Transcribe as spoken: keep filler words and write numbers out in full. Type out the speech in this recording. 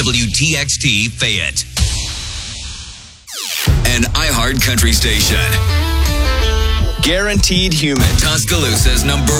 W T X T Fayette. An iHeart Country station. Guaranteed Human. Tuscaloosa's number